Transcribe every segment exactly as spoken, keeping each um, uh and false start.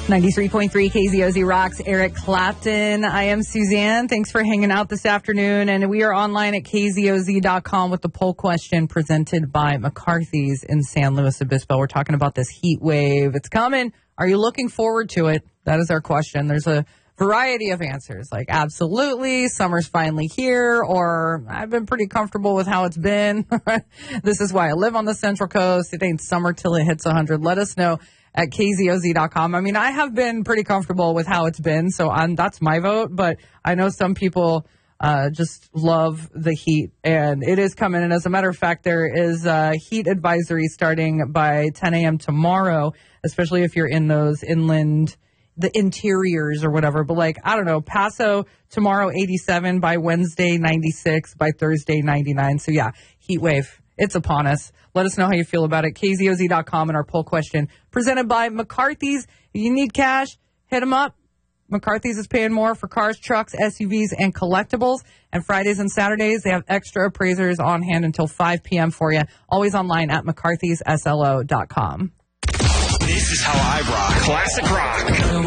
ninety-three point three K Z O Z rocks Eric Clapton. I am Suzanne. Thanks for hanging out this afternoon. And we are online at K Z O Z dot com with the poll question presented by McCarthy's in San Luis Obispo. We're talking about this heat wave. It's coming. Are you looking forward to it? That is our question. There's a variety of answers, like absolutely, summer's finally here, or I've been pretty comfortable with how it's been. This is why I live on the Central Coast. It ain't summer till it hits one hundred. Let us know at K Z O Z dot com. I mean, I have been pretty comfortable with how it's been, so I'm, that's my vote, but I know some people uh, just love the heat, and it is coming. And as a matter of fact, there is a heat advisory starting by ten a.m. tomorrow, especially if you're in those inland, the interiors or whatever. But like, I don't know, Paso tomorrow, eighty-seven, by Wednesday, ninety-six, by Thursday, ninety-nine. So yeah, heat wave. It's upon us. Let us know how you feel about it. K Z O Z dot com and our poll question presented by McCarthy's. If you need cash, hit them up. McCarthy's is paying more for cars, trucks, S U Vs, and collectibles. And Fridays and Saturdays, they have extra appraisers on hand until five p.m. for you. Always online at McCarthy's S L O dot com. This is how I rock. Classic rock.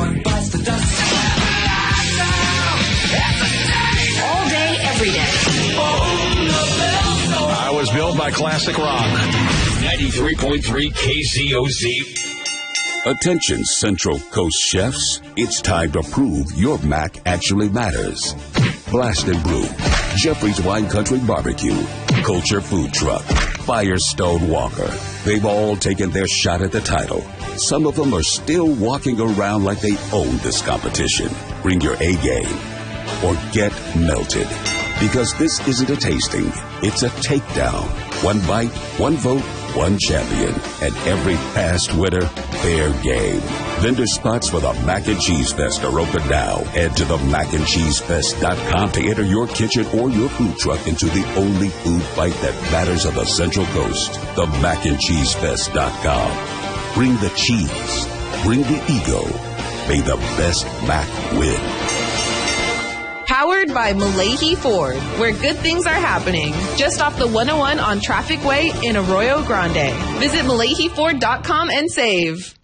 All day, every day. I was built by Classic Rock. ninety-three point three K Z O Z. Attention, Central Coast chefs. It's time to prove your mac actually matters. Blast and Brew, Jeffrey's Wine Country Barbecue, Culture Food Truck, Firestone Walker. They've all taken their shot at the title. Some of them are still walking around like they own this competition. Bring your A game or get melted. Because this isn't a tasting, it's a takedown. One bite, one vote, one champion. And every past winner, fair game. Vendor spots for the Mac and Cheese Fest are open now. Head to the mac and cheese fest dot com to enter your kitchen or your food truck into the only food fight that matters on the Central Coast. The mac and cheese fest dot com. Bring the cheese. Bring the ego. May the best Mac win. Powered by Malahi Ford, where good things are happening. Just off the one oh one on Traffic Way in Arroyo Grande. Visit Malahi Ford dot com and save.